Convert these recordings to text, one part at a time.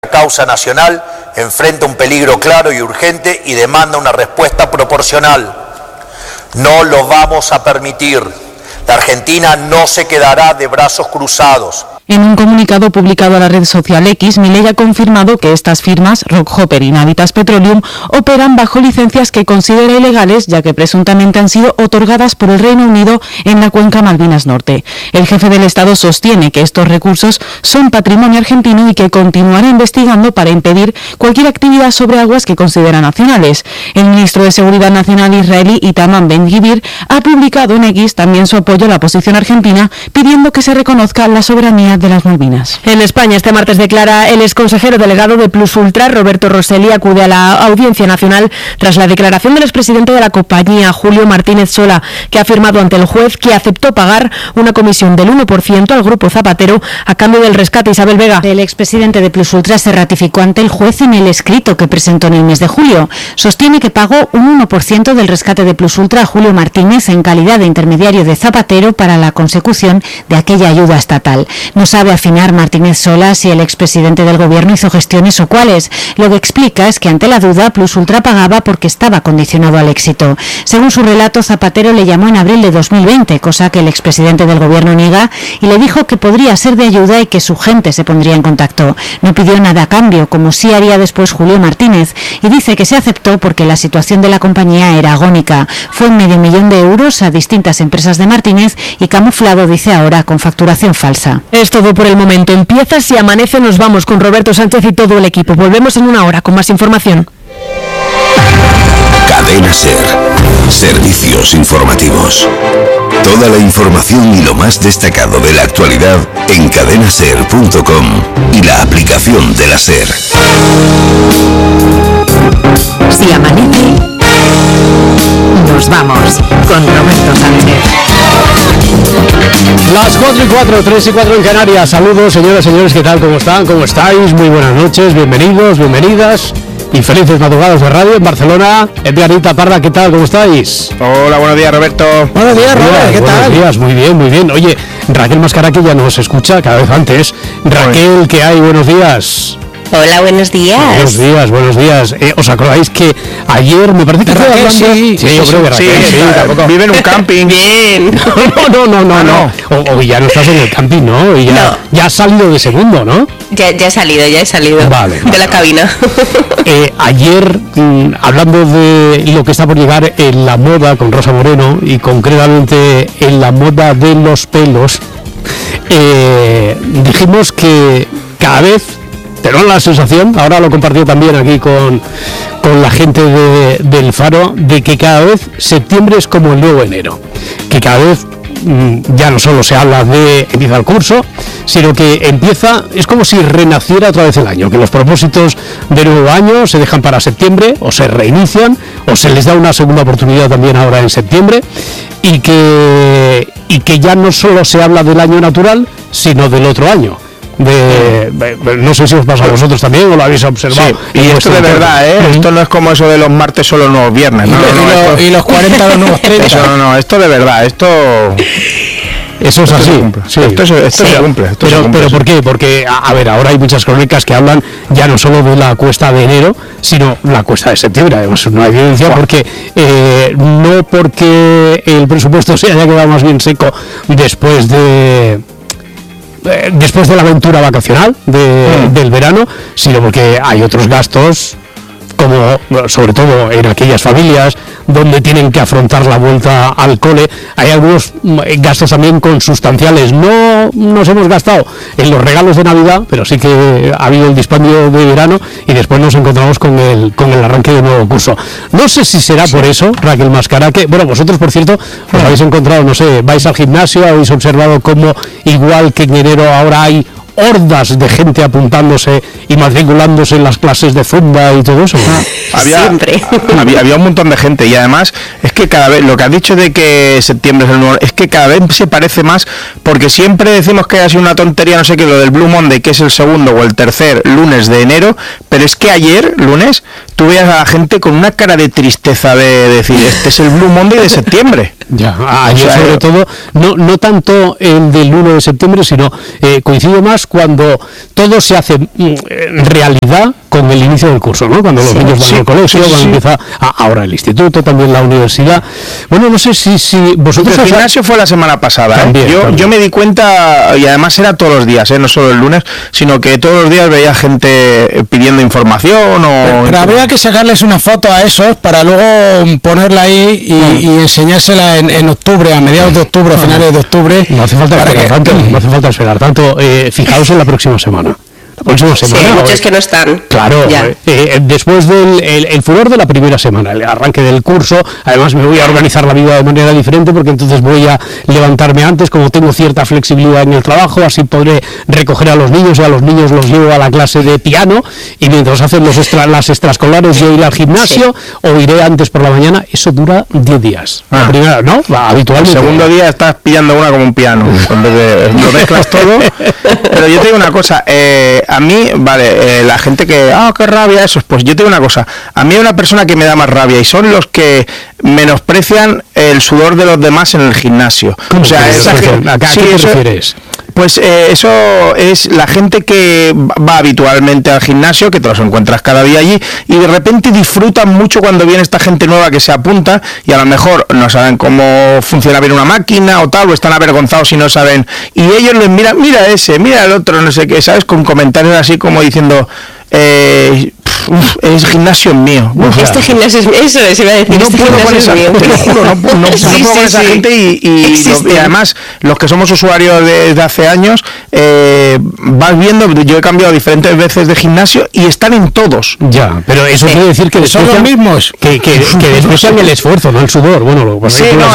causa nacional enfrenta un peligro claro y urgente y demanda una respuesta proporcional. No lo vamos a permitir. La Argentina no se quedará de brazos cruzados. En un comunicado publicado a la red social X, Milei ha confirmado que estas firmas, Rockhopper y Navitas Petroleum, operan bajo licencias que considera ilegales, ya que presuntamente han sido otorgadas por el Reino Unido en la cuenca Malvinas Norte. El jefe del Estado sostiene que estos recursos son patrimonio argentino y que continuará investigando para impedir cualquier actividad sobre aguas que considera nacionales. El ministro de Seguridad Nacional israelí, Itamar Ben-Gvir, ha publicado en X también su apoyo a la posición argentina, pidiendo que se reconozca la soberanía de las Malvinas. En España, este martes declara el exconsejero delegado de Plus Ultra, Roberto Rosselli, acude a la Audiencia Nacional tras la declaración del expresidente de la compañía, Julio Martínez Sola, que ha afirmado ante el juez que aceptó pagar una comisión del 1% al Grupo Zapatero a cambio del rescate. Isabel Vega. El expresidente de Plus Ultra se ratificó ante el juez en el escrito que presentó en el mes de julio. Sostiene que pagó un 1% del rescate de Plus Ultra a Julio Martínez en calidad de intermediario de Zapatero para la consecución de aquella ayuda estatal. No sabe afinar Martínez Sola si el expresidente del gobierno hizo gestiones o cuáles. Lo que explica es que ante la duda Plus Ultra pagaba porque estaba condicionado al éxito. Según su relato, Zapatero le llamó en abril de 2020, cosa que el expresidente del gobierno niega, y le dijo que podría ser de ayuda y que su gente se pondría en contacto. No pidió nada a cambio, como sí haría después Julio Martínez, y dice que se aceptó porque la situación de la compañía era agónica. Fue en $500,000 a distintas empresas de Martínez y camuflado, dice ahora, con facturación falsa. Es todo por el momento. Empieza Si Amanece, nos vamos con Roberto Sánchez y todo el equipo. Volvemos en una hora con más información. Cadena SER. Servicios informativos. Toda la información y lo más destacado de la actualidad en cadenaser.com y la aplicación de la SER. Si amanece, nos vamos con Roberto Sánchez. Las 4:04, 3:04 en Canarias. Saludos, señoras y señores, ¿qué tal? ¿Cómo están? ¿Cómo estáis? Muy buenas noches, bienvenidos, bienvenidas y felices madrugadas de radio en Barcelona. Edgarita Parra, ¿qué tal? ¿Cómo estáis? Hola, buenos días, Roberto. Buenos días, Robert, ¿qué tal? Buenos días, muy bien, muy bien. Oye, Raquel Mascaraque ya nos escucha cada vez antes. Raquel, ¿qué hay? Buenos días. Hola, buenos días. Buenos días. ¿Os acordáis que ayer me parece que fue hablando? Sí, yo creo que Raquel, sí, vive en un camping. Bien. No. O ya no estás en el camping, ¿no? Y ya has salido de segundo, ¿no? Ya he salido. Vale. De la cabina. Ayer, hablando de lo que está por llegar en la moda con Rosa Moreno y concretamente en la moda de los pelos, dijimos que cada vez, tengo la sensación, ahora lo he compartido también aquí con la gente del Faro, de que cada vez septiembre es como el nuevo enero, que cada vez ya no solo se habla de empieza el curso, sino que es como si renaciera otra vez el año, que los propósitos de nuevo año se dejan para septiembre, o se reinician, o se les da una segunda oportunidad también ahora en septiembre, y que ya no solo se habla del año natural, sino del otro año. No sé si os pasa a vosotros también o lo habéis observado. Sí, y esto de verdad, esto no es como eso de los martes son los nuevos viernes, ¿no? Y los 40 los nuevos 30. Eso esto de verdad, esto es así. Esto se cumple. Pero ¿por qué? Porque, a ver, ahora hay muchas crónicas que hablan ya no solo de la cuesta de enero, sino la cuesta de septiembre. Además, no hay evidencia porque no porque el presupuesto se haya quedado más bien seco después de la aventura vacacional del verano, sino porque hay otros gastos, como sobre todo en aquellas familias donde tienen que afrontar la vuelta al cole. Hay algunos gastos también consustanciales. No nos hemos gastado en los regalos de Navidad, pero sí que ha habido el dispendio de verano y después nos encontramos con el arranque del nuevo curso. No sé si será por eso, Raquel Mascaraque. Bueno, vosotros, por cierto, os habéis encontrado, no sé, vais al gimnasio, habéis observado cómo, igual que en enero, ahora hay hordas de gente apuntándose y matriculándose en las clases de zumba y todo eso. Había un montón de gente, y además es que cada vez, lo que has dicho de que septiembre es el nuevo, es que cada vez se parece más, porque siempre decimos que ha sido una tontería, no sé qué, lo del Blue Monday, que es el segundo o el tercer lunes de enero, pero es que ayer, lunes, tú veías a la gente con una cara de tristeza de decir, este es el Blue Monday de septiembre. Ya, ayer sobre todo, no tanto el del 1 de septiembre, sino coincide más cuando todo se hace realidad con el inicio del curso, ¿no? Cuando los niños van al colegio, cuando empieza ahora el instituto, también la universidad. Bueno, no sé si vosotros... El gimnasio fue la semana pasada. También. Yo me di cuenta, y además era todos los días, no solo el lunes, sino que todos los días veía gente pidiendo información o... Pero habría que sacarles una foto a esos para luego ponerla ahí y enseñársela en octubre, a mediados de octubre, a finales de octubre. No hace falta esperar tanto, no hace falta esperar tanto. Fijaos en la próxima semana. Próxima semana. Sí, hay muchos que no están. Claro, después del el furor de la primera semana, el arranque del curso, además me voy a organizar la vida de manera diferente porque entonces voy a levantarme antes, como tengo cierta flexibilidad en el trabajo, así podré recoger a los niños y a los niños los llevo a la clase de piano y mientras hacen las extraescolares yo iré al gimnasio o iré antes por la mañana. Eso dura 10 días. La primera, ¿no? Habitualmente. El segundo día estás pillando una como un piano, cuando lo mezclas todo. Pero yo te digo una cosa, a mí, vale, la gente que, qué rabia eso, pues yo te digo una cosa, a mí hay una persona que me da más rabia y son los que menosprecian el sudor de los demás en el gimnasio. O sea, ¿a qué te refieres? Pues eso es la gente que va habitualmente al gimnasio, que te los encuentras cada día allí, y de repente disfrutan mucho cuando viene esta gente nueva que se apunta y a lo mejor no saben cómo funciona bien una máquina o tal, o están avergonzados si no saben, y ellos les miran, mira ese, mira el otro, no sé qué, ¿sabes? Con comentarios así como diciendo... es gimnasio mío. Este gimnasio es mío, eso les iba a decir. No este puedo con esa, te lo juro, no puedo con esa gente y además los que somos usuarios desde hace años vas viendo, yo he cambiado diferentes veces de gimnasio y están en todos. Ya, pero eso quiere decir que son los mismos que desprecian el esfuerzo, no el sudor. Bueno, sí, no,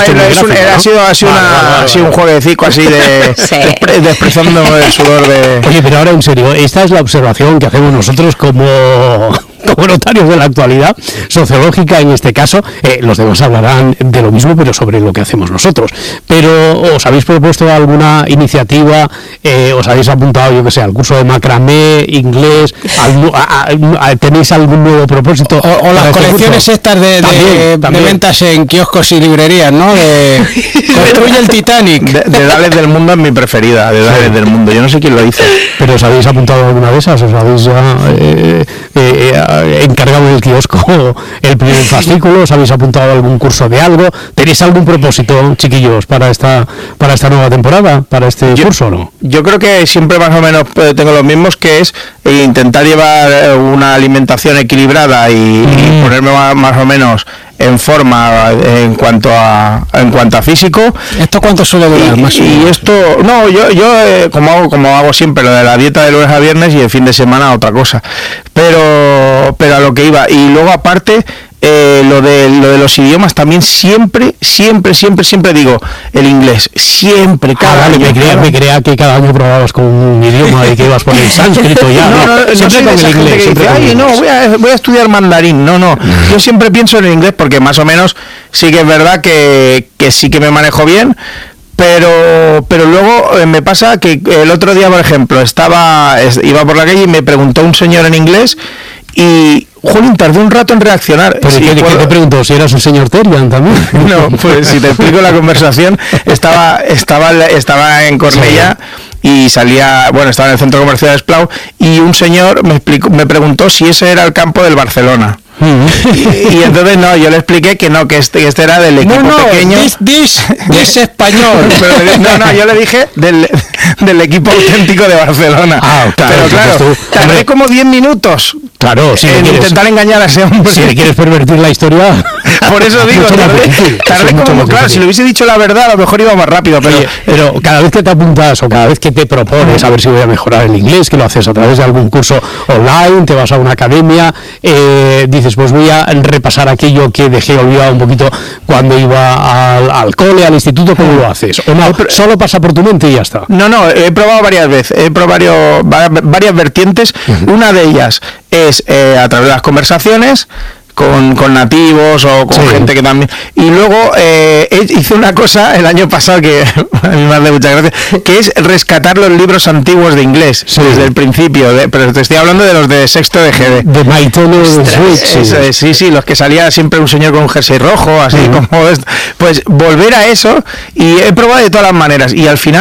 ha sido un jueguecito así de despreciando el sudor de... Oye, pero ahora en serio, esta es la observación que hacemos nosotros como notarios de la actualidad sociológica en este caso. Los demás hablarán de lo mismo, pero sobre lo que hacemos nosotros. Pero ¿os habéis propuesto alguna iniciativa? ¿Os habéis apuntado, yo que sé, al curso de macramé, inglés? ¿Tenéis algún nuevo propósito? O las colecciones estas de ventas en kioscos y librerías, ¿no? Construye el Titanic. De Dales del Mundo es mi preferida, de Dales del Mundo. Yo no sé quién lo hizo. ¿Pero os habéis apuntado a alguna de esas? ¿Os habéis ya encargado del kiosco el primer fascículo? ¿Os habéis apuntado a algún curso de algo? ¿Tenéis algún propósito, chiquillos, para esta nueva temporada, para este curso o no? Yo creo que siempre más o menos tengo los mismos, que es intentar llevar una alimentación equilibrada y ponerme más o menos en forma en cuanto a físico. ¿Esto cuánto suele durar más? Y esto, no, yo como hago siempre, lo de la dieta de lunes a viernes y el fin de semana otra cosa. Pero a lo que iba. Y luego aparte, lo de los idiomas también siempre digo el inglés, siempre, cada año. Me creía que cada año probabas con un idioma y que ibas por el sánscrito ya. Siempre con el inglés. Voy a estudiar mandarín. No. Yo siempre pienso en el inglés porque más o menos sí que es verdad que sí que me manejo bien. Pero luego me pasa que el otro día, por ejemplo, iba por la calle y me preguntó un señor en inglés y jolín, tardé un rato en reaccionar. Pero ¿qué te pregunto? ¿Si eras un señor Terian también? No, pues si te explico la conversación, estaba en Cornellá y salía, estaba en el centro comercial de Esplau y un señor me preguntó si ese era el campo del Barcelona. Y entonces yo le expliqué que no, que este era del equipo pequeño. Es español. Pero yo le dije del equipo auténtico de Barcelona. Pero claro, tardé como 10 minutos. Claro, en intentar engañar a ese hombre. Si le quieres pervertir la historia. Por eso digo, tardé como, claro, si le hubiese dicho la verdad, a lo mejor iba más rápido. Pero cada vez que te apuntas o cada vez que te propones a ver si voy a mejorar el inglés, que lo haces a través de algún curso online, te vas a una academia, dices, pues voy a repasar aquello que dejé olvidado un poquito cuando iba al cole, al instituto. ¿Cómo lo haces? O no, solo pasa por tu mente y ya está. No, he probado varias veces, he probado varias vertientes. Una de ellas es a través de las conversaciones con nativos o con gente que también. Y luego hice una cosa el año pasado que a mí me hace mucha gracia, que es rescatar los libros antiguos de inglés desde el principio, pero te estoy hablando de los de sexto de GB. De Maitone Switch. Sí, los que salía siempre un señor con un jersey rojo, así como esto. Pues volver a eso, y he probado de todas las maneras, y al final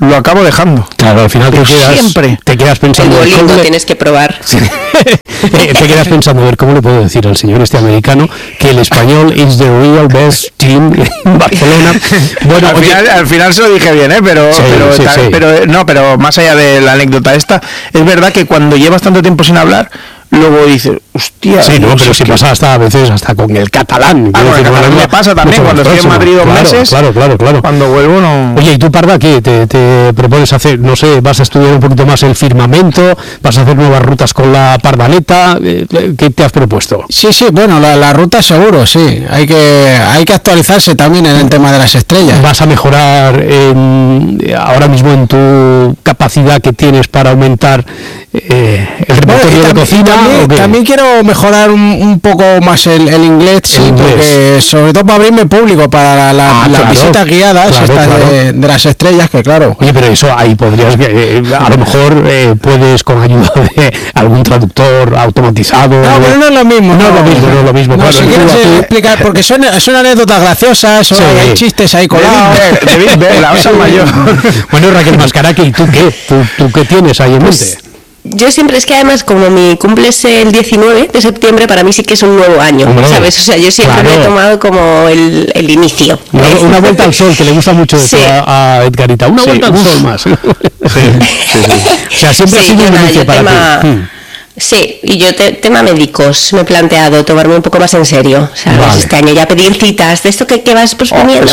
lo acabo dejando. Claro, al final te quedas pensando... El Duolingo tienes que probar. Sí. Te quedas pensando, a ver, ¿cómo le puedo decir al señor este americano que el español is the real best team en Barcelona? Bueno, al final se lo dije bien, pero más allá de la anécdota esta, es verdad que cuando llevas tanto tiempo sin hablar, luego dices, hostia... Sí, no, pero si pasa hasta a veces hasta con el catalán. Me pasa también cuando estoy en Madrid 2 meses. Claro. Cuando vuelvo no... Oye, ¿y tú, Parda, qué te propones hacer? No sé, ¿vas a estudiar un poquito más el firmamento? ¿Vas a hacer nuevas rutas con la Pardaleta? ¿Qué te has propuesto? Sí, bueno, la ruta seguro, sí. Hay que actualizarse también en el tema de las estrellas. ¿Vas a mejorar ahora mismo en tu capacidad que tienes para aumentar el repertorio de cocina? También quiero mejorar un poco más el inglés, porque sobre todo para abrirme público para las visitas guiadas de las estrellas, que claro. Oye, pero eso ahí podrías, a lo mejor puedes con ayuda de algún traductor automatizado. No, pero no es lo mismo. No es lo mismo. No, si quieres explicar, porque son anécdotas graciosas, hay chistes ahí colados. La osa mayor. Bueno, Raquel Mascaraque, ¿y tú qué? ¿Tú qué tienes ahí en mente? Yo siempre, es que además como mi cumple es el 19 de septiembre, para mí sí que es un nuevo año, ¿sabes? O sea, yo siempre me he tomado como el inicio. Una vuelta al sol, que le gusta mucho eso a Edgarita. Una vuelta al sol más. O sea, siempre ha sido un inicio para ti. Sí, y yo tema médicos me he planteado tomarme un poco más en serio. O sea, este año ya pedir citas, de esto que vas posponiendo.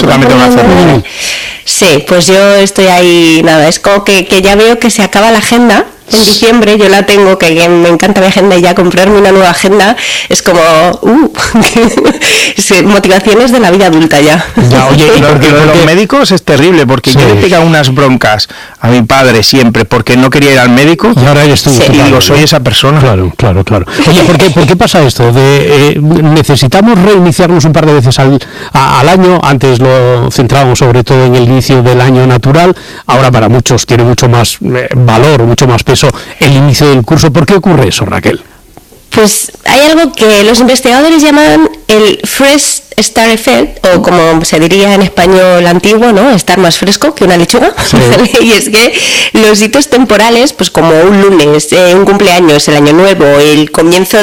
Sí, pues yo estoy ahí, es como que ya veo que se acaba la agenda. En diciembre yo la tengo, que me encanta mi agenda, y ya comprarme una nueva agenda es como motivaciones de la vida adulta ya. Oye, lo de los médicos es terrible, porque yo le pegaba unas broncas a mi padre siempre porque no quería ir al médico, y ahora eres tú. Y digo, soy esa persona. Claro. Oye, ¿por qué pasa esto? Necesitamos reiniciarnos un par de veces al año. Antes lo centrábamos sobre todo en el inicio del año natural, ahora para muchos tiene mucho más valor, mucho más peso el inicio del curso. ¿Por qué ocurre eso, Raquel? Pues hay algo que los investigadores llaman el Fresh Start Effect, o como se diría en español antiguo, ¿no? Estar más fresco que una lechuga. Sí. Y es que los hitos temporales, pues como un lunes, un cumpleaños, el año nuevo, el comienzo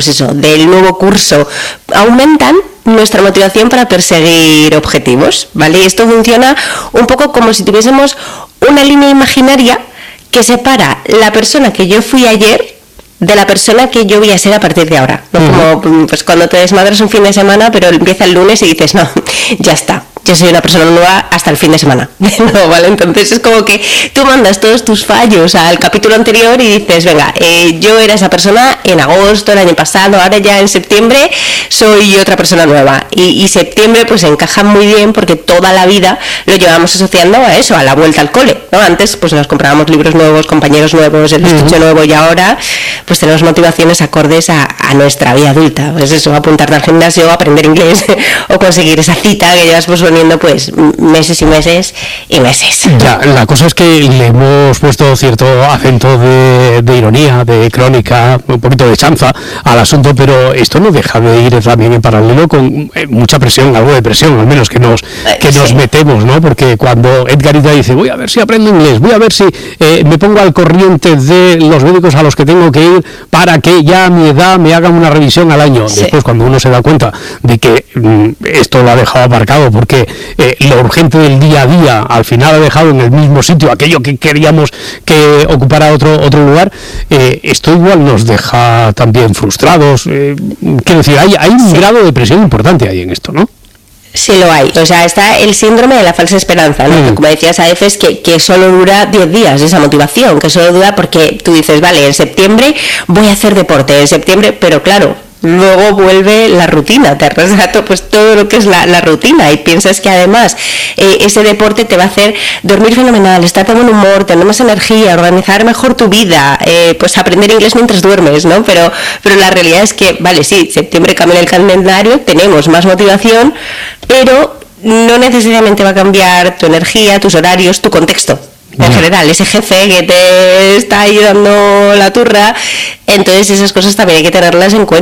del nuevo curso, aumentan nuestra motivación para perseguir objetivos, ¿vale? Y esto funciona un poco como si tuviésemos una línea imaginaria que separa la persona que yo fui ayer de la persona que yo voy a ser a partir de ahora. ¿No? Como pues cuando te desmadras un fin de semana, pero empieza el lunes y dices, no, ya está, yo soy una persona nueva hasta el fin de semana. No, ¿vale? Entonces es como que tú mandas todos tus fallos al capítulo anterior y dices, venga, yo era esa persona en agosto, el año pasado, ahora ya en septiembre soy otra persona nueva. Y septiembre pues encaja muy bien porque toda la vida lo llevamos asociando a eso, a la vuelta al cole, ¿no? Antes pues nos comprábamos libros nuevos, compañeros nuevos, el estuche nuevo, y ahora pues tenemos motivaciones acordes a nuestra vida adulta. Pues eso, apuntarte al gimnasio, aprender inglés o conseguir esa cita que llevas posponiendo pues meses y meses y meses. Ya, la cosa es que le hemos puesto cierto acento de ironía, de crónica, un poquito de chanza al asunto, pero esto no deja de ir también en paralelo con mucha presión, algo de presión, al menos que nos metemos, ¿no? Porque cuando Edgarita dice, voy a ver si aprendo inglés, voy a ver si me pongo al corriente de los médicos a los que tengo que ir para que ya a mi edad me hagan una revisión al año. Sí. Después, cuando uno se da cuenta de que esto lo ha dejado aparcado porque lo urgente del día a día al final ha dejado en el mismo sitio aquello que queríamos que ocupara otro lugar, esto igual nos deja también frustrados. Quiero decir, hay un grado de presión importante ahí en esto, ¿no? Sí lo hay, o sea, está el síndrome de la falsa esperanza, ¿no? Que, como decías a veces, que solo dura 10 días esa motivación, que solo dura porque tú dices, vale, en septiembre voy a hacer deporte, en septiembre, pero claro, luego vuelve la rutina, te arrastra pues todo lo que es la rutina, y piensas que además ese deporte te va a hacer dormir fenomenal, estar de buen humor, tener más energía, organizar mejor tu vida, pues aprender inglés mientras duermes, ¿no? Pero la realidad es que, vale, sí, septiembre cambia el calendario, tenemos más motivación, pero no necesariamente va a cambiar tu energía, tus horarios, tu contexto. En general, ese jefe que te está ahí dando la turra, entonces esas cosas también hay que tenerlas en cuenta.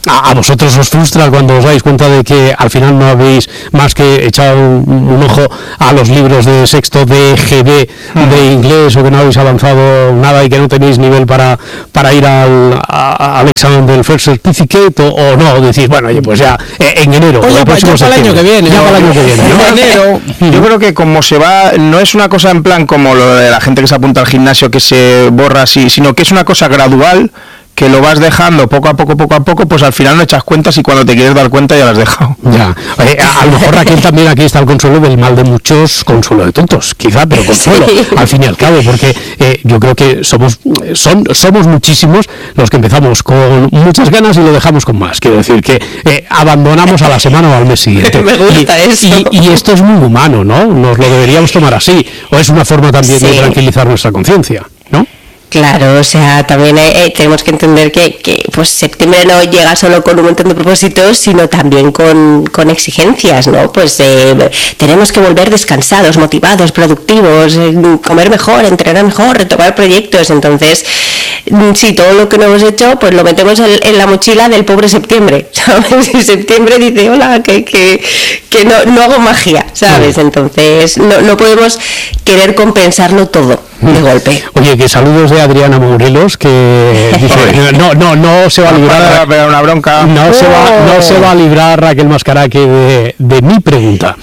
¿A vosotros os frustra cuando os dais cuenta de que al final no habéis más que echado un ojo a los libros de sexto de GB de inglés, o que no habéis avanzado nada y que no tenéis nivel para ir al examen del First Certificate, o no? Decís, bueno, oye, pues ya en enero, pues ya para el año que viene, enero. Yo creo que como se va, no es una cosa en plan como lo de la gente que se apunta al gimnasio que se borra así, sino que es una cosa gradual, que lo vas dejando poco a poco, pues al final no echas cuentas y cuando te quieres dar cuenta ya lo has dejado. Ya, a lo mejor Raquel también aquí está el consuelo del mal de muchos, consuelo de tontos, quizá, pero consuelo, al fin y al cabo, porque yo creo que somos muchísimos los que empezamos con muchas ganas y lo dejamos con más. Quiero decir que abandonamos a la semana o al mes siguiente. Me gusta eso. Y esto es muy humano, ¿no? Nos lo deberíamos tomar así, o es una forma también de tranquilizar nuestra conciencia, ¿no? Claro, o sea, también tenemos que entender que pues septiembre no llega solo con un montón de propósitos, sino también con exigencias, ¿no? Pues tenemos que volver descansados, motivados, productivos, comer mejor, entrenar mejor, retomar proyectos. Entonces, sí, todo lo que no hemos hecho, pues lo metemos en la mochila del pobre septiembre, ¿sabes? Y septiembre dice, hola, que no hago magia, ¿sabes? Entonces, no podemos querer compensarlo todo de golpe. Oye, que saludos de Adriana Morelos, que dice, no se va a librar una bronca. No se va a librar Raquel Mascaraque de mi pregunta.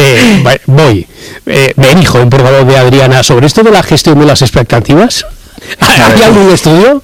Me elijo en portavoz de Adriana sobre esto de la gestión de las expectativas. ¿Hay algún estudio?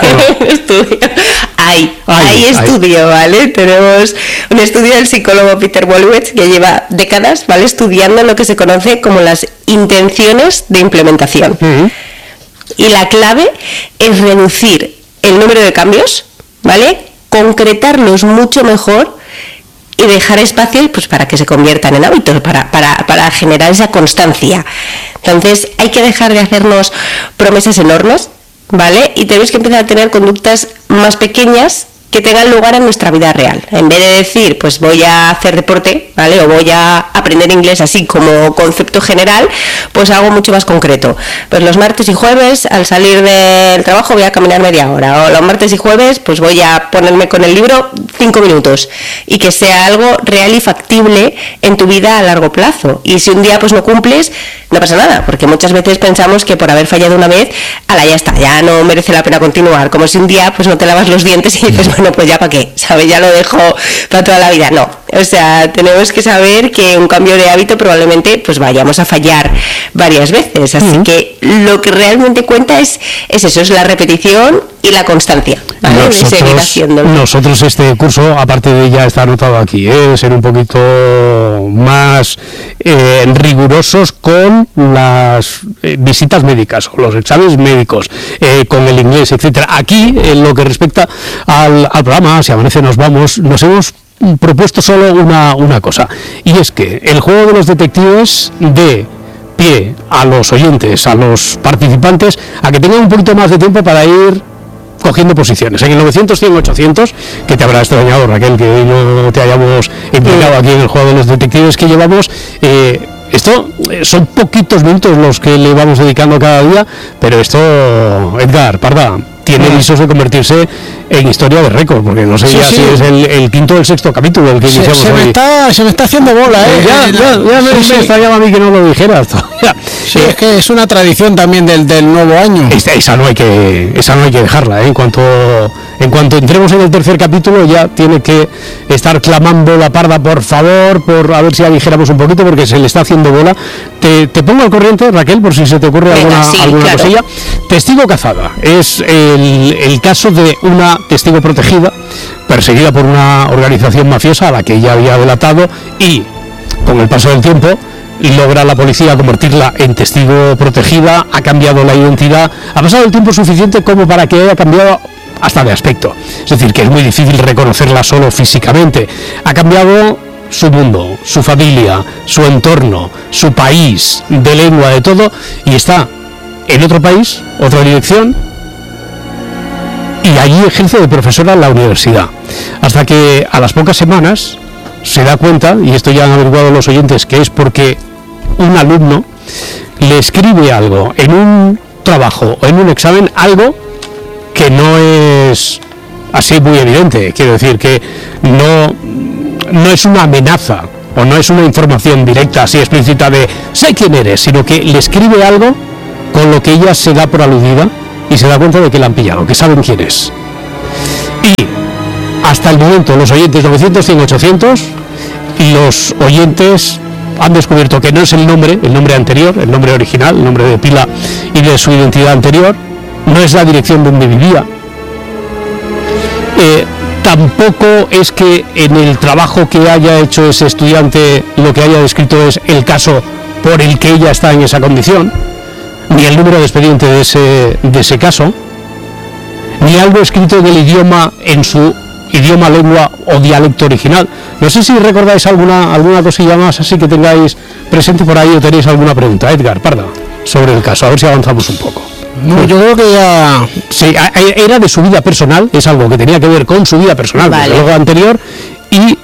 Hay estudio, ¿vale? Tenemos un estudio del psicólogo Peter Wolowitz que lleva décadas, ¿vale?, estudiando lo que se conoce como las intenciones de implementación. Y la clave es reducir el número de cambios, ¿vale?, concretarlos mucho mejor y dejar espacio, pues, para que se conviertan en hábitos, para generar esa constancia. Entonces hay que dejar de hacernos promesas enormes, ¿vale? Y tenemos que empezar a tener conductas más pequeñas que tengan lugar en nuestra vida real. En vez de decir, pues voy a hacer deporte, ¿vale?, o voy a aprender inglés así como concepto general, pues algo mucho más concreto. Pues los martes y jueves, al salir del trabajo, voy a caminar media hora. O los martes y jueves, pues voy a ponerme con el libro 5 minutos. Y que sea algo real y factible en tu vida a largo plazo. Y si un día pues no cumples, no pasa nada, porque muchas veces pensamos que por haber fallado una vez, ya está, ya no merece la pena continuar. Como si un día pues no te lavas los dientes y dices, bueno, pues ya para qué, ¿sabes? Ya lo dejo para toda la vida. No, o sea, tenemos que saber que un cambio de hábito probablemente pues vayamos a fallar varias veces. Así que lo que realmente cuenta es eso, es la repetición y la constancia, ¿vale? Nosotros este curso, aparte de ya está anotado aquí, ser un poquito más rigurosos con las visitas médicas o los exámenes médicos, con el inglés, etcétera. Aquí, en lo que respecta al programa Si Amanece Nos Vamos, nos hemos propuesto solo una cosa, y es que el juego de los detectives dé pie a los oyentes, a los participantes, a que tengan un poquito más de tiempo para ir cogiendo posiciones. En el 900, 100, 800, que te habrá extrañado, Raquel, que no te hayamos implicado aquí en el juego de los detectives que llevamos. Esto son poquitos minutos los que le vamos dedicando cada día, pero esto, Edgar Parda, tiene visos de convertirse en historia de récord, porque no sé si es el quinto o el sexto capítulo el que iniciamos hoy. Se me está haciendo bola, Ya me extrañaba a mí que no lo dijeras todavía. Sí, es que es una tradición también del nuevo año. Esa no hay que dejarla, En cuanto entremos en el tercer capítulo, ya tiene que estar clamando la Parda, por favor, por a ver si aligeramos un poquito, porque se le está haciendo bola. Te pongo al corriente, Raquel, por si se te ocurre alguna cosilla. Testigo cazada es el caso de una testigo protegida perseguida por una organización mafiosa a la que ella había delatado, y con el paso del tiempo logra la policía convertirla en testigo protegida. Ha cambiado la identidad, ha pasado el tiempo suficiente como para que haya cambiado hasta de aspecto, es decir, que es muy difícil reconocerla solo físicamente. Ha cambiado su mundo, su familia, su entorno, su país, de lengua, de todo, y está en otro país, otra dirección, y allí ejerce de profesora en la universidad, hasta que a las pocas semanas se da cuenta, y esto ya han averiguado los oyentes, que es porque un alumno le escribe algo en un trabajo o en un examen, algo que no es así muy evidente. Quiero decir que no es una amenaza o no es una información directa, así explícita de sé quién eres, sino que le escribe algo con lo que ella se da por aludida y se da cuenta de que la han pillado, que saben quién es. Y hasta el momento los oyentes 900, 100, 800, los oyentes han descubierto que no es el nombre anterior, el nombre original, el nombre de pila y de su identidad anterior, no es la dirección donde vivía. Tampoco es que en el trabajo que haya hecho ese estudiante lo que haya descrito es el caso por el que ella está en esa condición, ni el número de expediente de ese caso, ni algo escrito en el idioma, en su idioma, lengua o dialecto original. No sé si recordáis alguna cosilla más así que tengáis presente por ahí o tenéis alguna pregunta. Edgar Parda, sobre el caso, a ver si avanzamos un poco. No, yo creo que ya... Sí, era de su vida personal, es algo que tenía que ver con su vida personal, vale, desde luego anterior, y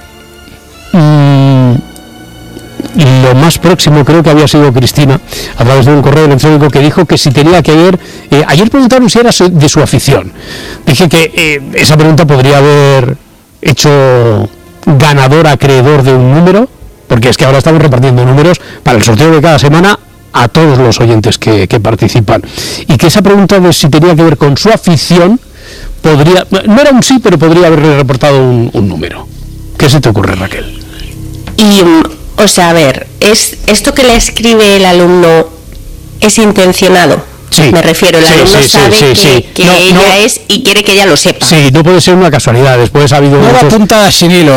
lo más próximo creo que había sido Cristina, a través de un correo electrónico que dijo que si tenía que ver... ayer preguntaron si era de su afición. Dije que esa pregunta podría haber hecho ganador, acreedor de un número, porque es que ahora estamos repartiendo números para el sorteo de cada semana a todos los oyentes que participan, y que esa pregunta de si tenía que ver con su afición podría, no era un sí, pero podría haberle reportado un número. ¿Qué se te ocurre, Raquel? Y, o sea, a ver, esto que le escribe el alumno es intencionado. Sí, me refiero, el alumno sabe que ella es y quiere que ella lo sepa. Sí, no puede ser una casualidad. Después ha habido no muchos... puntada sin hilo.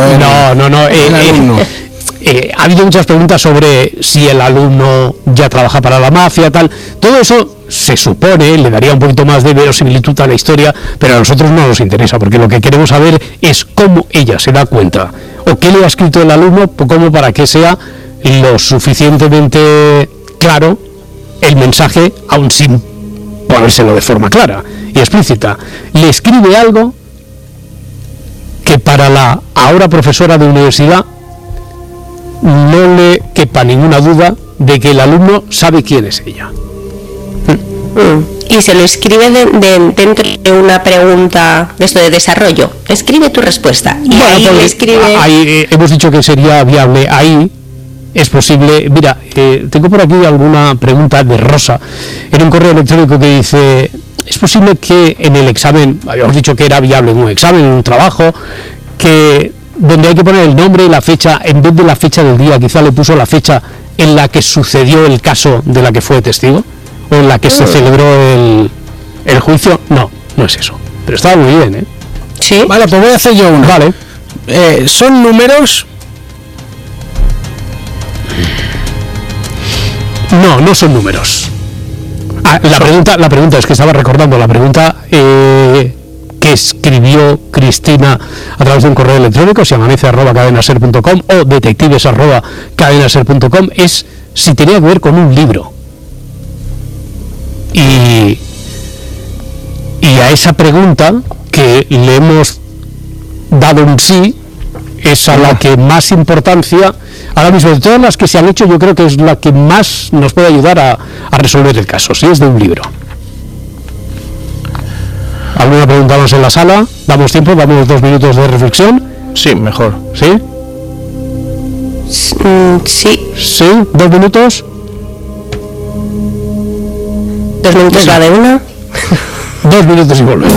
Ha habido muchas preguntas sobre si el alumno ya trabaja para la mafia, tal. Todo eso se supone, le daría un poquito más de verosimilitud a la historia, pero a nosotros no nos interesa, porque lo que queremos saber es cómo ella se da cuenta, o qué le ha escrito el alumno, como para que sea lo suficientemente claro el mensaje, aun sin ponérselo de forma clara y explícita. Le escribe algo que para la ahora profesora de universidad no le quepa ninguna duda de que el alumno sabe quién es ella. Y se lo escribe dentro de una pregunta de esto de desarrollo. Escribe tu respuesta. Y bueno, ahí le escribe... Ahí hemos dicho que sería viable. Ahí es posible. Mira, tengo por aquí alguna pregunta de Rosa en un correo electrónico que dice: es posible que en el examen, habíamos dicho que era viable en un examen, en un trabajo, que donde hay que poner el nombre y la fecha, en vez de la fecha del día, quizá le puso la fecha en la que sucedió el caso de la que fue testigo, o en la que se celebró el juicio. No es eso, pero estaba muy bien, ¿eh? Sí. Vale, pues voy a hacer yo uno. Vale. ¿Son números? No son números. La pregunta es que estaba recordando la pregunta que escribió Cristina a través de un correo electrónico, si amanece@cadenaser.com o detectives@cadenaser.com, es si tenía que ver con un libro. Y a esa pregunta que le hemos dado un sí, es a la que más importancia, ahora mismo de todas las que se han hecho, yo creo que es la que más nos puede ayudar a resolver el caso, si es de un libro. ¿Alguna pregunta más en la sala? ¿Damos tiempo? ¿Damos 2 minutos de reflexión? Sí, mejor. ¿Sí? Sí. ¿Sí? 2 minutos. 2 minutos va de una. 2 minutos y volvemos.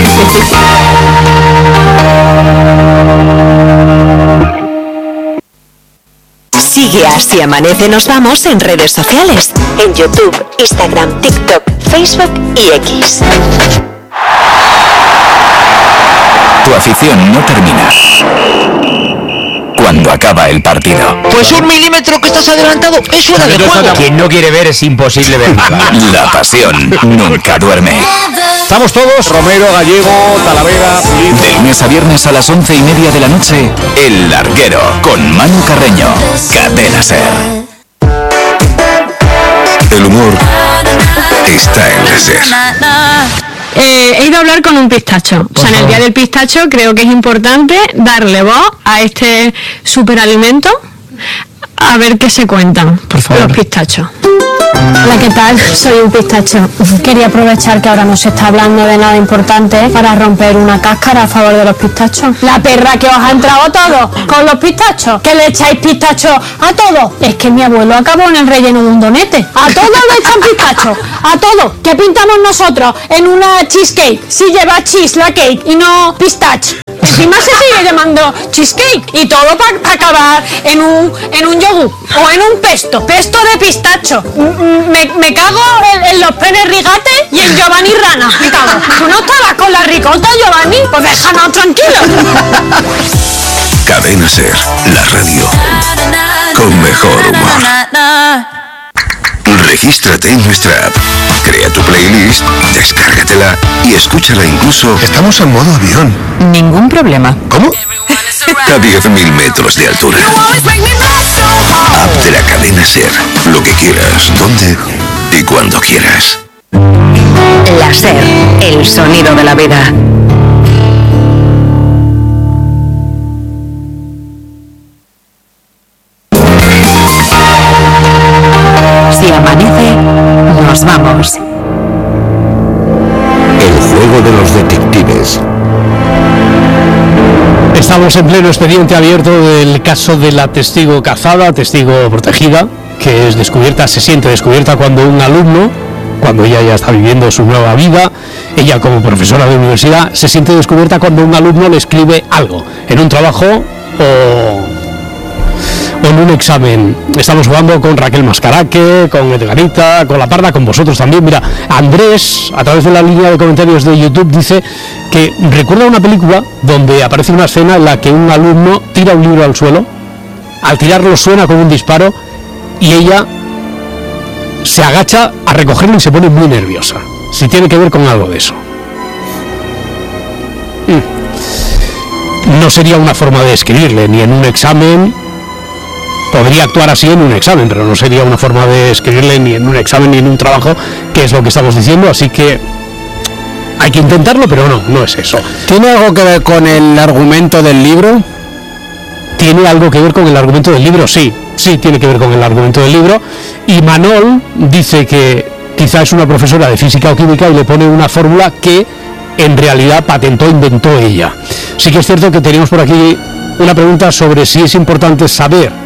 Sigue a Si Amanece Nos Vamos en redes sociales, en YouTube, Instagram, TikTok, Facebook y X. Tu afición no termina cuando acaba el partido. Pues 1 milímetro que estás adelantado es fuera de juego. Quien no quiere ver es imposible ver nada. La pasión nunca duerme. Estamos todos, Romero, Gallego, Talavera, de lunes a viernes a las 11:30 de la noche, El Larguero, con Manu Carreño, Cadena Ser. El humor está en la Ser. He ido a hablar con un pistacho. O sea, en el día del pistacho creo que es importante darle voz a este superalimento, a ver qué se cuentan los pistachos. Hola, ¿qué tal? Soy un pistacho. Quería aprovechar que ahora no se está hablando de nada importante para romper una cáscara a favor de los pistachos. La perra que os ha entrado todo con los pistachos. ¿Que le echáis pistacho a todo? Es que mi abuelo acabó en el relleno de un donete. A todo le echan pistacho. A todo. ¿Qué pintamos nosotros en una cheesecake? Si lleva cheese la cake y no pistache. Encima se sigue llamando cheesecake y todo para acabar en un yogur o en un pesto de pistacho. Me cago en los Pérez Rigate y en Giovanni Rana. Me cago. ¿Tú no estabas con la ricota, Giovanni? Pues déjanos tranquilos. Cadena Ser, la radio con mejor humor. Regístrate en nuestra app, crea tu playlist, descárgatela y escúchala incluso... Estamos en modo avión. Ningún problema. ¿Cómo? A 10.000 metros de altura. App de la Cadena Ser. Lo que quieras, donde y cuando quieras. La Ser, el sonido de la vida. Si amanece, nos vamos. El juego de los detectives. Estamos en pleno expediente abierto del caso de la testigo cazada, testigo protegida, que es descubierta, se siente descubierta cuando un alumno, cuando ella ya está viviendo su nueva vida, ella como profesora de universidad, se siente descubierta cuando un alumno le escribe algo, en un trabajo o en un examen. Estamos jugando con Raquel Mascaraque, con Edgarita, con La Parda, con vosotros también. Mira, Andrés, a través de la línea de comentarios de YouTube, dice que recuerda una película donde aparece una escena en la que un alumno tira un libro al suelo, al tirarlo suena con un disparo y ella se agacha a recogerlo y se pone muy nerviosa. Si tiene que ver con algo de eso. No sería una forma de escribirle, ni en un examen. Podría actuar así en un examen, pero no sería una forma de escribirle ni en un examen ni en un trabajo, que es lo que estamos diciendo, así que hay que intentarlo, pero no es eso. ¿Tiene algo que ver con el argumento del libro? ¿Tiene algo que ver con el argumento del libro? Sí, tiene que ver con el argumento del libro. Y Manol dice que quizá es una profesora de física o química y le pone una fórmula que en realidad inventó ella. Sí que es cierto que tenemos por aquí una pregunta sobre si es importante saber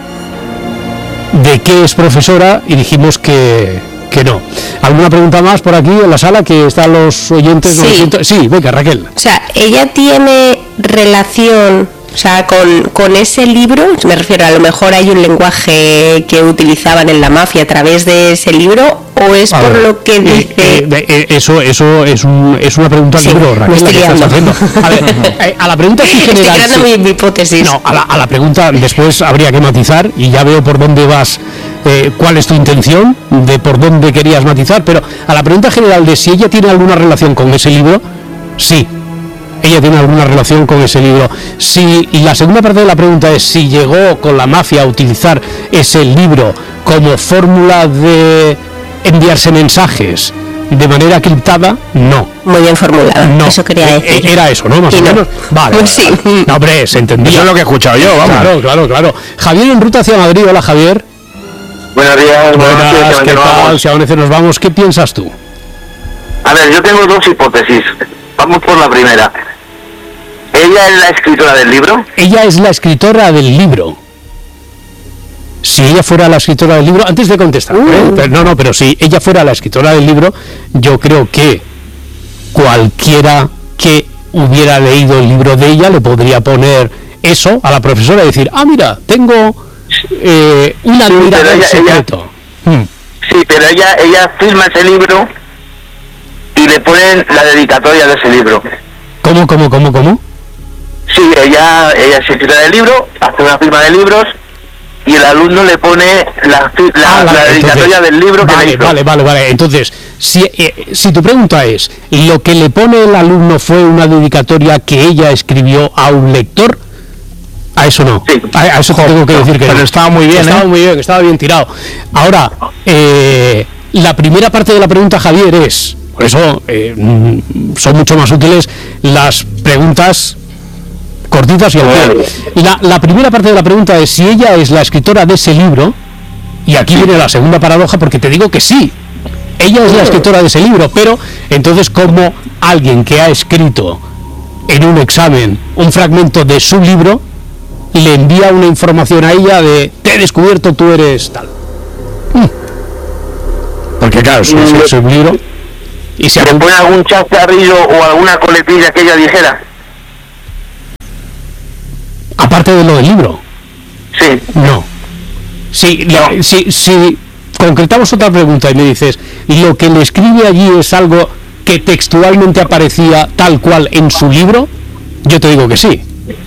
de qué es profesora y dijimos que no. ¿Alguna pregunta más por aquí en la sala que están los oyentes? Sí, sí, venga, Raquel. O sea, ella tiene relación, o sea, con ese libro, me refiero, a lo mejor hay un lenguaje que utilizaban en la mafia a través de ese libro, o es por lo que dice... Eso es una pregunta al libro, Raquel, la que estás haciendo. A ver, a la pregunta sí general... Estoy creando mi hipótesis. No, a la pregunta después habría que matizar, y ya veo por dónde vas, cuál es tu intención, de por dónde querías matizar, pero a la pregunta general de si ella tiene alguna relación con ese libro, sí. Ella tiene alguna relación con ese libro. Y la segunda parte de la pregunta es si llegó con la mafia a utilizar ese libro como fórmula de enviarse mensajes de manera criptada, no. Muy bien formulado, no. Eso quería decir. Era eso, ¿no? Más o menos. Vale. Pues sí. No, hombre, se entendía. Eso es lo que he escuchado yo, vamos. Claro. Javier en ruta hacia Madrid. Hola, Javier. Buenos días. Buenas, ¿qué tal? Si amanece nos vamos. ¿Qué piensas tú? A ver, yo tengo dos hipótesis. Vamos por la primera. ¿Ella es la escritora del libro? Ella es la escritora del libro. Si ella fuera la escritora del libro, antes de contestar, pero si ella fuera la escritora del libro, yo creo que cualquiera que hubiera leído el libro de ella le podría poner eso a la profesora y decir, mira, tengo un admirador secreto. Sí, pero ella firma ese libro y le ponen la dedicatoria de ese libro. ¿Cómo? Sí, ella es escritora del libro, hace una firma de libros y el alumno le pone la dedicatoria del libro que le hizo. Vale. Entonces, si tu pregunta es, ¿lo que le pone el alumno fue una dedicatoria que ella escribió a un lector? A eso no. Sí. A eso te tengo que decir que pero no. Estaba muy bien, estaba bien tirado. Ahora, la primera parte de la pregunta, Javier, es... Por eso son mucho más útiles las preguntas cortitas y al pie. La primera parte de la pregunta es si ella es la escritora de ese libro Y aquí viene la segunda paradoja, porque te digo que sí, ella es la escritora de ese libro, pero entonces, como alguien que ha escrito en un examen un fragmento de su libro le envía una información a ella de te he descubierto, tú eres tal? Porque claro, es un libro. ¿Y si ¿le pone algún chascarrillo o alguna coletilla que ella dijera? Aparte de lo del libro. Sí. No. Si concretamos otra pregunta y me dices, lo que le escribe allí es algo que textualmente aparecía tal cual en su libro, yo te digo que sí.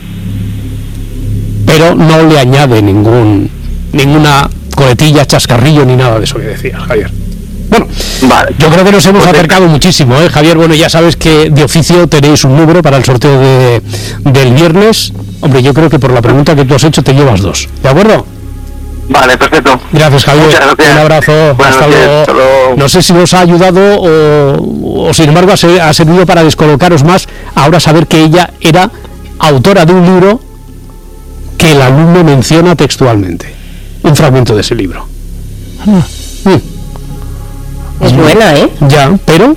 Pero no le añade ninguna coletilla, chascarrillo ni nada de eso que decía Javier. Bueno, vale. Yo creo que nos hemos acercado muchísimo, Javier. Bueno, ya sabes que de oficio tenéis un número para el sorteo del viernes. Hombre, yo creo que por la pregunta que tú has hecho te llevas 2, ¿de acuerdo? Vale, perfecto. Gracias, Javier. Un abrazo. Hasta luego. No sé si nos ha ayudado o sin embargo ha servido para descolocaros más. Ahora saber que ella era autora de un libro que el alumno menciona textualmente. Un fragmento de ese libro. Es buena, Ya, pero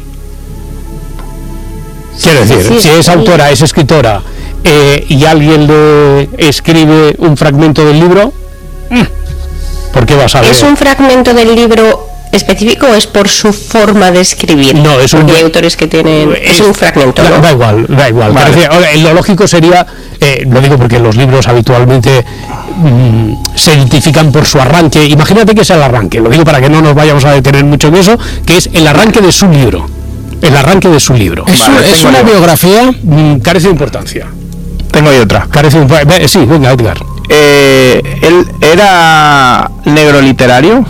quiero decir, si es autora, es escritora, y alguien le escribe un fragmento del libro, ¿por qué vas a ver? ¿Es un fragmento del libro específico o es por su forma de escribir? No, es porque hay autores que tienen... Es un fragmento, ¿no? Da igual. Vale. Lo lógico sería, lo digo porque los libros habitualmente se identifican por su arranque. Imagínate que es el arranque, lo digo para que no nos vayamos a detener mucho en eso, que es el arranque de su libro. El arranque de su libro. ¿Es una biografía? Carece de importancia. Tengo ahí otra. Carece de... Sí, venga, Edgar. ¿Él era negro literario?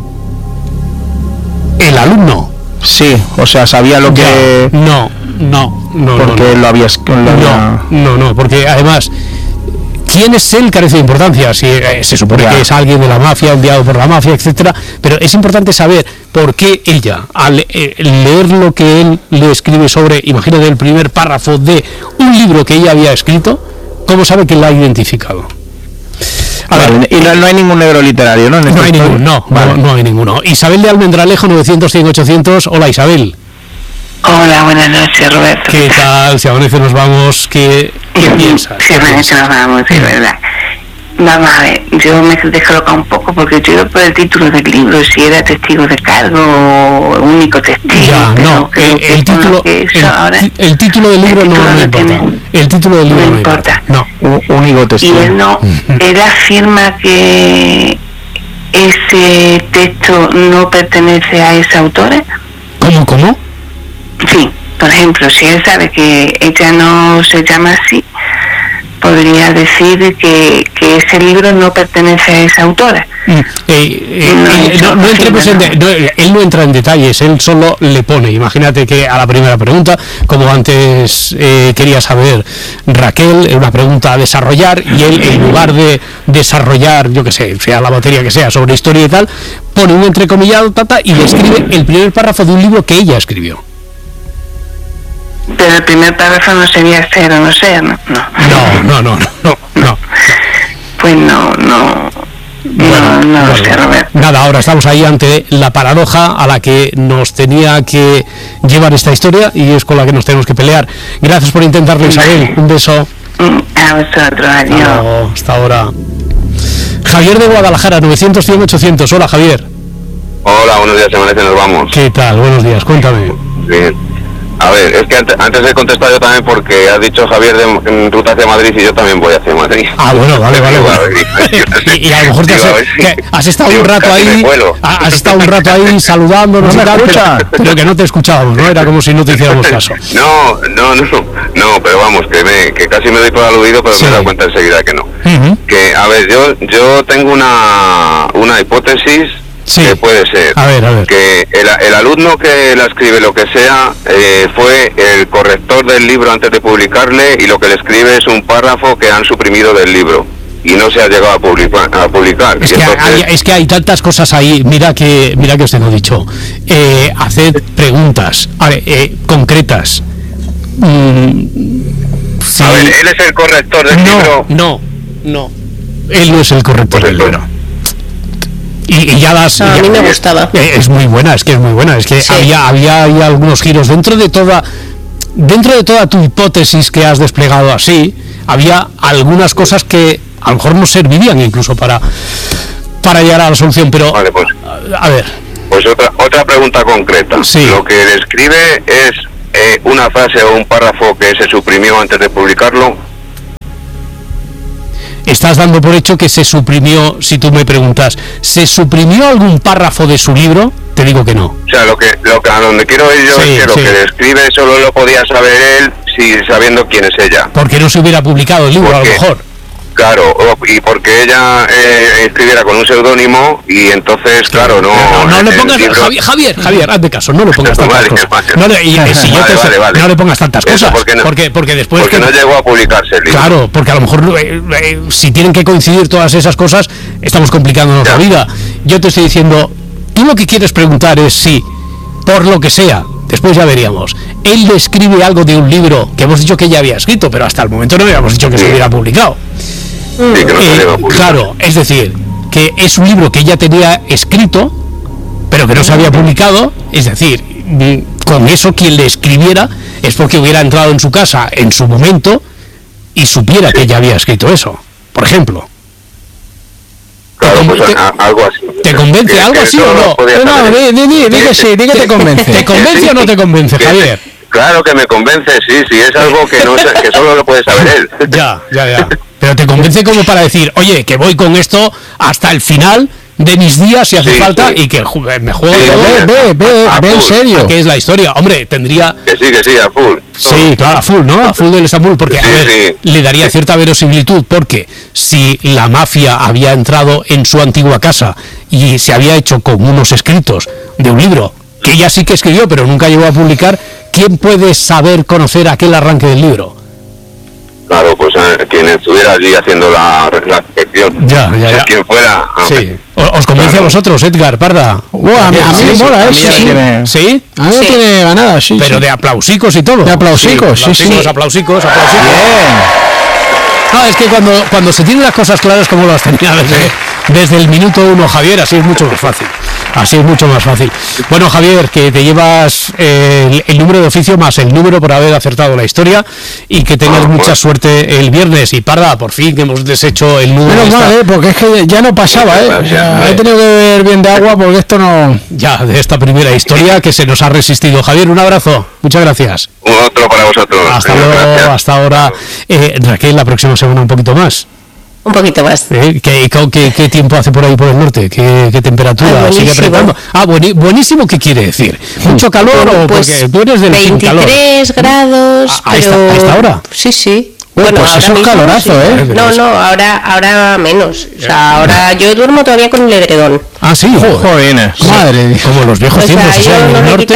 ¿El alumno? Sí, o sea, sabía lo que... No. Porque lo había... No, porque además... ¿Quién es él? Carece de importancia. Si se supone que es alguien de la mafia, enviado por la mafia, etcétera, pero es importante saber por qué ella, al leer lo que él le escribe sobre, imagínate, el primer párrafo de un libro que ella había escrito, ¿cómo sabe que la ha identificado? Y no hay ningún negro literario, ¿no? No hay ninguno, no hay ninguno. Isabel de Almendralejo, 900-100-800. Hola, Isabel. Hola, buenas noches, Roberto. ¿Qué tal? Si amanece nos vamos, ¿qué piensas? Si amanece nos vamos, es verdad. Vamos a ver, yo me he descolocado un poco porque yo iba por el título del libro, si era testigo de cargo o único testigo. Ya, no, el título del libro no importa. El título del libro no importa. No, único testigo. Y él no, él afirma que ese texto no pertenece a esa autora. ¿Cómo? Sí, por ejemplo, si él sabe que ella no se llama así, podría decir que ese libro no pertenece a esa autora. Él no entra en detalles, él solo le pone. Imagínate que a la primera pregunta, como antes quería saber Raquel, una pregunta a desarrollar, y él, en lugar de desarrollar, yo que sé, sea la materia que sea, sobre historia y tal, pone un entrecomillado y le escribe el primer párrafo de un libro que ella escribió. Pero el primer párrafo no sería ser o no ser, ¿no? No. Pues no sé, Roberto. Nada, ahora estamos ahí ante la paradoja a la que nos tenía que llevar esta historia y es con la que nos tenemos que pelear. Gracias por intentarlo, Isabel. Un beso. A vosotros, adiós. Hasta ahora. Javier de Guadalajara, 900-100-800. Hola, Javier. Hola, buenos días, amanece, nos vamos. ¿Qué tal? Buenos días, cuéntame. Bien. A ver, es que antes he contestado yo también porque has dicho Javier en ruta hacia Madrid y yo también voy hacia Madrid. Ah, bueno, vale. Y a lo mejor has estado un rato ahí, saludándonos y tal, pero que no te escuchábamos, ¿no? Era como si no te hiciéramos caso. No, pero vamos, que casi me doy por aludido, pero me he dado cuenta enseguida que no. Que, a ver, yo tengo una hipótesis. Sí. Que puede ser a ver. Que el alumno que la escribe lo que sea fue el corrector del libro antes de publicarle y lo que le escribe es un párrafo que han suprimido del libro y no se ha llegado a publicar. Es que hay tantas cosas ahí. Mira que os tengo dicho, haced preguntas concretas. Sí. A ver, él es el corrector del libro. No, él no es el corrector del libro. Y ya las... A mí me gustaba. Es muy buena, es que sí. había algunos giros dentro de toda tu hipótesis que has desplegado así, había algunas cosas que a lo mejor nos servirían incluso para llegar a la solución, pero vale, pues, a ver. Pues otra pregunta concreta. Sí. Lo que describe es una frase o un párrafo que se suprimió antes de publicarlo. Estás dando por hecho que se suprimió, si tú me preguntas, ¿se suprimió algún párrafo de su libro? Te digo que no. O sea, lo que a donde quiero ir yo es que lo que describe solo lo podía saber él sabiendo quién es ella. Porque no se hubiera publicado el libro, a lo mejor. Claro, y porque ella escribiera con un seudónimo y entonces, claro, no le pongas... Libro... Javier, hazme caso, no le pongas tantas cosas. No le pongas tantas cosas, porque después... Porque no llegó a publicarse el libro. Claro, porque a lo mejor si tienen que coincidir todas esas cosas, estamos complicándonos la vida. Yo te estoy diciendo, tú lo que quieres preguntar es si, por lo que sea, después ya veríamos, él le escribe algo de un libro que hemos dicho que ya había escrito, pero hasta el momento no habíamos dicho que se hubiera publicado. Sí, que no se deba publicar. Claro, es decir, que es un libro que ella tenía escrito, pero que no se había publicado, es decir, con eso quien le escribiera es porque hubiera entrado en su casa en su momento y supiera que ella había escrito eso, por ejemplo. Claro, pues algo así. ¿Te convence algo así o no? No, di que sí, di que te convence. ¿Te convence o no te convence, Javier? Claro que me convence, sí, es algo que solo lo puede saber él. Ya. Pero te convence como para decir, oye, que voy con esto hasta el final de mis días si hace falta y que me juego ve en serio. ¿Qué es la historia? Hombre, tendría... Que sí, a full. Sí, claro, a full, ¿no? A full del Estambul, porque le daría cierta verosimilitud, porque si la mafia había entrado en su antigua casa y se había hecho con unos escritos de un libro que ella sí que escribió, pero nunca llegó a publicar, ¿quién puede conocer aquel arranque del libro? Claro, pues quien estuviera allí haciendo la inspección. Ya. Quien fuera. Sí. ¿Os convence a vosotros, Edgar, Parda? A mí me mola eso. ¿Sí? A mí me tiene ganada, sí. Pero de aplausicos y todo. De aplausicos, sí. Aplausicos. No, es que cuando se tienen las cosas claras como las tenía desde el minuto 1 Javier, así es mucho más fácil. Bueno, Javier, que te llevas el número de oficio más el número por haber acertado la historia y que tengas mucha suerte el viernes. Y Parda, por fin que hemos deshecho el número. Menos mal, porque es que ya no pasaba, he tenido que beber bien de agua porque esto no... Ya, de esta primera historia que se nos ha resistido. Javier, un abrazo. Muchas gracias. Otro para vosotros. Hasta luego, hasta ahora. Raquel, la próxima semana un poquito más. Un poquito más. ¿Qué tiempo hace por ahí por el norte? ¿Qué temperatura? ¿Sigue apretando? Buenísimo, ¿qué quiere decir? ¿Mucho calor o pues porque tú eres del 23 grados. ¿A esta hora? Sí. Bueno, pues eso es calorazo, sí. No, ahora menos. O sea, ahora yo duermo todavía con el edredón. Ah, sí, joder, madre, como los viejos tiempos. O sea,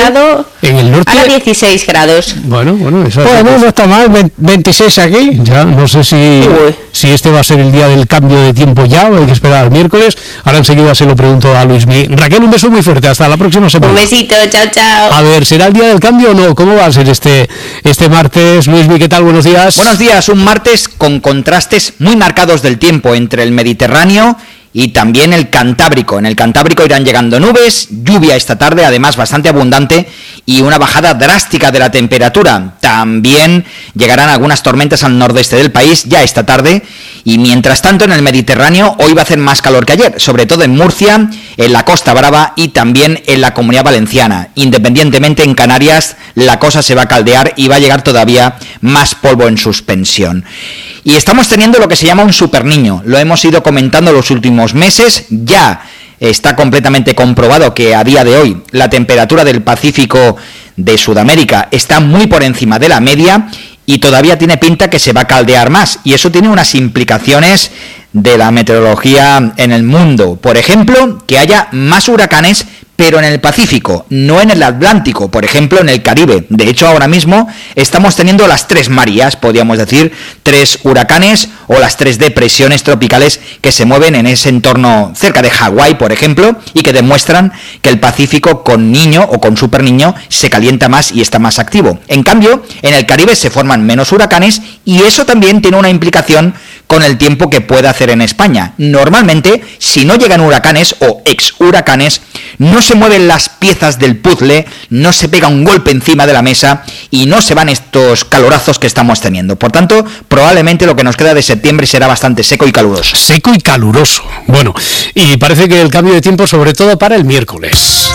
en el norte ahora 16 grados. Bueno, eso no está mal, 26 aquí. Ya, no sé si este va a ser el día del cambio de tiempo ya o hay que esperar al miércoles. Ahora enseguida se lo pregunto a Luismi. Raquel, un beso muy fuerte, hasta la próxima semana. Un besito, chao. A ver, ¿será el día del cambio o no? ¿Cómo va a ser este martes? Luismi, ¿qué tal? Buenos días. Buenos días, un martes con contrastes muy marcados del tiempo entre el Mediterráneo y también el Cantábrico. En el Cantábrico irán llegando nubes, lluvia esta tarde, además bastante abundante, y una bajada drástica de la temperatura. También llegarán algunas tormentas al nordeste del país ya esta tarde, y mientras tanto en el Mediterráneo hoy va a hacer más calor que ayer, sobre todo en Murcia, en la Costa Brava y también en la Comunidad Valenciana. Independientemente, en Canarias la cosa se va a caldear y va a llegar todavía más polvo en suspensión. Y estamos teniendo lo que se llama un superniño. Lo hemos ido comentando los últimos meses. Ya está completamente comprobado que a día de hoy la temperatura del Pacífico de Sudamérica está muy por encima de la media y todavía tiene pinta que se va a caldear más. Y eso tiene unas implicaciones de la meteorología en el mundo. Por ejemplo, que haya más huracanes pero en el Pacífico, no en el Atlántico, por ejemplo en el Caribe. De hecho, ahora mismo estamos teniendo las 3 Marías, podríamos decir, 3 huracanes o las 3 depresiones tropicales que se mueven en ese entorno cerca de Hawái, por ejemplo, y que demuestran que el Pacífico con niño o con super niño se calienta más y está más activo. En cambio, en el Caribe se forman menos huracanes y eso también tiene una implicación con el tiempo que puede hacer en España. Normalmente, si no llegan huracanes o ex huracanes, no se mueven las piezas del puzzle, no se pega un golpe encima de la mesa y no se van estos calorazos que estamos teniendo. Por tanto, probablemente lo que nos queda de septiembre será bastante seco y caluroso. Seco y caluroso. Bueno, y parece que el cambio de tiempo sobre todo para el miércoles.